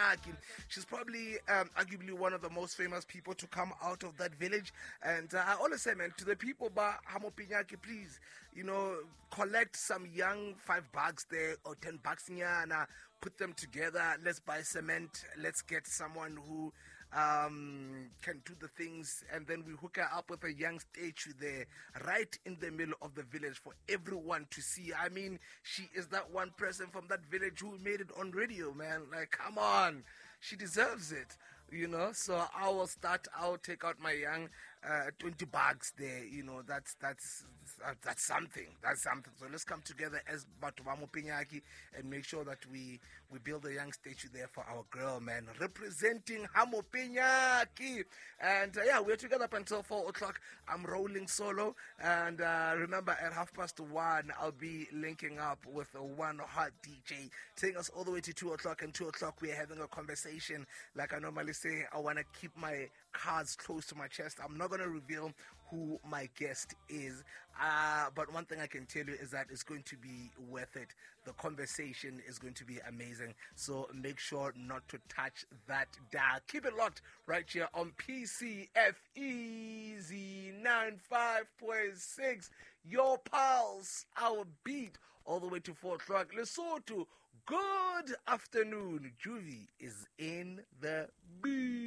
Mopenyaki. She's probably arguably one of the most famous people to come out of that village. And I always say, man, to the people, ba Mopenyaki, please, collect some young $5 there or $10 nyana, put them together. Let's buy cement. Let's get someone who can do the things, and then we hook her up with a young statue there right in the middle of the village for everyone to see. I mean, she is that one person from that village who made it on radio, man. Like, come on, she deserves it, so I'll take out my young $20 there. That's something. So let's come together as Batubamo Penyaki and make sure that we build a young statue there for our girl, man, representing Hamo Penyaki. And we're together up until 4 o'clock. I'm rolling solo, and remember, at 1:30 I'll be linking up with one hot DJ, taking us all the way to 2 o'clock. And 2 o'clock we're having a conversation. Like I normally say, I want to keep my cards close to my chest. I'm not going to reveal who my guest is, but one thing I can tell you is that it's going to be worth it. The conversation is going to be amazing, so make sure not to touch that dial. Keep it locked right here on PCF Easy 95.6, your pulse, our beat, all the way to 4 o'clock. Lesotho, good afternoon. Juvie is in the beat.